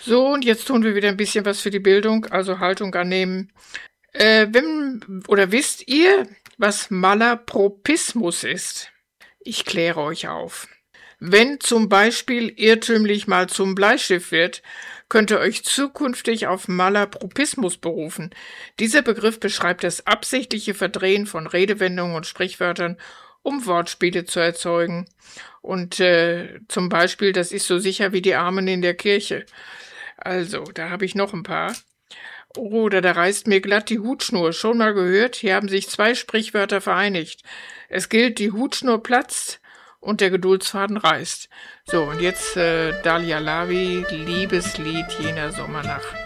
So, und jetzt tun wir wieder ein bisschen was für die Bildung, also Haltung annehmen. Wisst ihr, was Malapropismus ist? Ich kläre euch auf. Wenn zum Beispiel irrtümlich mal zum Bleistift wird, könnt ihr euch zukünftig auf Malapropismus berufen. Dieser Begriff beschreibt das absichtliche Verdrehen von Redewendungen und Sprichwörtern, um Wortspiele zu erzeugen. Und zum Beispiel, das ist so sicher wie die Armen in der Kirche. Also, da habe ich noch ein paar. Oder da reißt mir glatt die Hutschnur. Schon mal gehört? Hier haben sich zwei Sprichwörter vereinigt. Es gilt, die Hutschnur platzt und der Geduldsfaden reißt. So, und jetzt Dalia Lavi, Liebeslied jener Sommernacht.